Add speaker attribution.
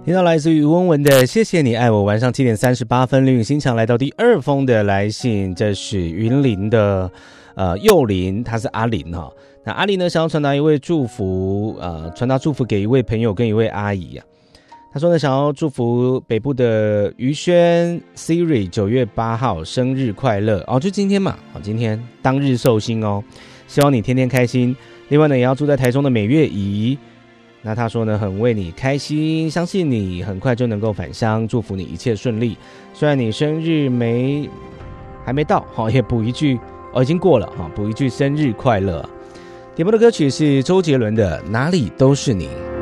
Speaker 1: 听到来自于温文的谢谢你爱我。晚上7点38分，林雨欣强来到第二封的来信，这是云林的幼林，他是阿林哈。那阿林呢想要传达一位祝福，传达祝福给一位朋友跟一位阿姨啊。他说呢想要祝福北部的于轩 Siri 9月8号生日快乐哦，就今天嘛，今天当日寿星哦，希望你天天开心。另外呢也要住在台中的美月姨。那他说呢很为你开心，相信你很快就能够返乡，祝福你一切顺利。虽然你生日还没到，也补一句已经过了，补一句生日快乐。点播的歌曲是周杰伦的哪里都是你。